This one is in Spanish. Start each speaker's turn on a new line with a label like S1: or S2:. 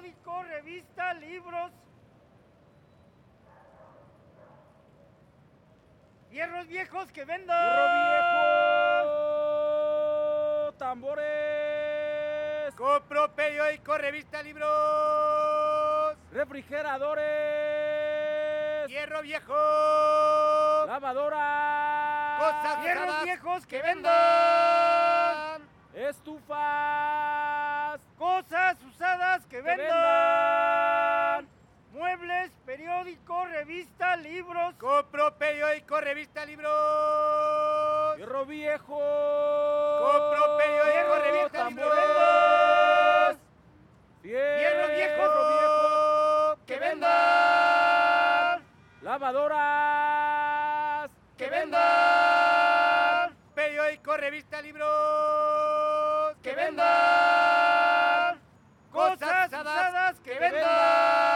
S1: periódico, revista, libros. Hierros viejos que vendan.
S2: Hierro viejo. Tambores.
S3: Compro periódico, revista, libros.
S2: Refrigeradores.
S3: Hierro viejo.
S2: Lavadoras.
S3: Cosas
S1: Hierros
S3: usadas
S1: viejos que
S3: que
S1: vendan.
S3: vendan.
S2: Estufas.
S1: Cosas usadas que
S2: Que
S1: vendan.
S2: vendan.
S1: Muebles, periódico, revista, libros.
S3: Compro periódico, revista, libros.
S2: Hierro viejo.
S3: Compro periódico, revista,
S2: tambores.
S3: libros.
S1: Hierro viejo.
S3: Que vendan.
S2: Lavadoras.
S3: Que vendan. Periódico, revista, libros.
S1: Que vendan.
S3: Cosas usadas que vendan.